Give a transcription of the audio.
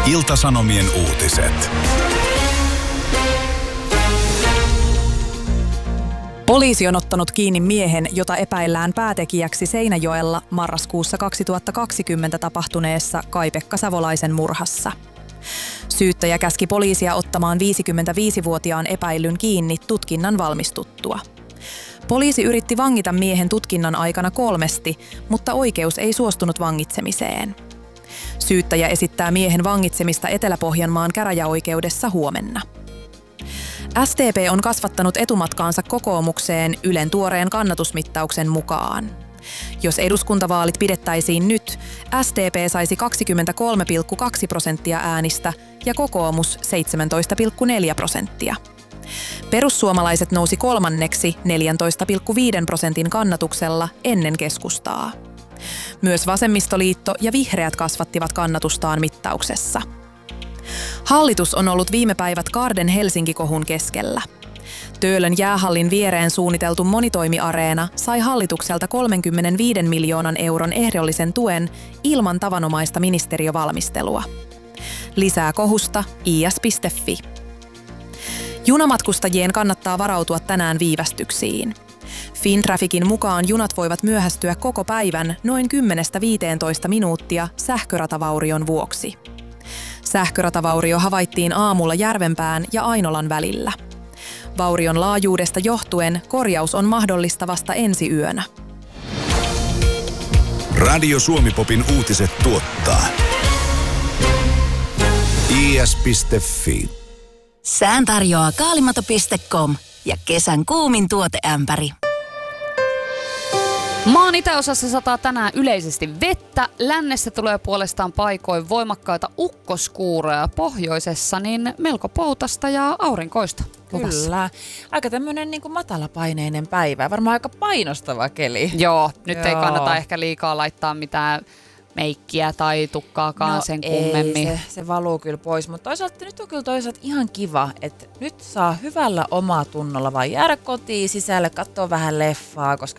Ilta-Sanomien uutiset. Poliisi on ottanut kiinni miehen, jota epäillään päätekijäksi Seinäjoella marraskuussa 2020 tapahtuneessa Kai-Pekka Savolaisen murhassa. Syyttäjä käski poliisia ottamaan 55-vuotiaan epäillyn kiinni tutkinnan valmistuttua. Poliisi yritti vangita miehen tutkinnan aikana 3, mutta oikeus ei suostunut vangitsemiseen. Syyttäjä esittää miehen vangitsemista Etelä-Pohjanmaan käräjäoikeudessa huomenna. SDP on kasvattanut etumatkaansa kokoomukseen Ylen tuoreen kannatusmittauksen mukaan. Jos eduskuntavaalit pidettäisiin nyt, SDP saisi 23,2% äänistä ja kokoomus 17,4%. Perussuomalaiset nousi kolmanneksi 14,5% kannatuksella ennen keskustaa. Myös vasemmistoliitto ja vihreät kasvattivat kannatustaan mittauksessa. Hallitus on ollut viime päivät Garden Helsinki-kohun keskellä. Töölön jäähallin viereen suunniteltu monitoimiareena sai hallitukselta 35 miljoonan euron ehdollisen tuen ilman tavanomaista ministeriövalmistelua. Lisää kohusta is.fi. Junamatkustajien kannattaa varautua tänään viivästyksiin. Fintrafficin mukaan junat voivat myöhästyä koko päivän noin 10-15 minuuttia sähköratavaurion vuoksi. Sähköratavaurio havaittiin aamulla Järvenpään ja Ainolan välillä. Vaurion laajuudesta johtuen korjaus on mahdollista vasta ensi yönä. Radio Suomi-popin uutiset tuottaa is.fi. Sään tarjoaa kaalimato.com ja kesän kuumin tuoteämpäri. Maan itäosassa sataa tänään yleisesti vettä, lännessä tulee puolestaan paikoin voimakkaita ukkoskuuroja, pohjoisessa niin melko poutasta ja aurinkoista. Luvassa. Kyllä. Aika tämmöinen niin kuin matalapaineinen päivä, varmaan aika painostava keli. Joo, nyt ei kannata ehkä liikaa laittaa mitään meikkiä tai tukkaakaan sen kummemmin. Ei, se valuu kyllä pois, mutta toisaalta nyt on kyllä toisaalta ihan kiva, että nyt saa hyvällä omaa tunnolla vaan jäädä kotiin sisälle, katsoa vähän leffaa, koska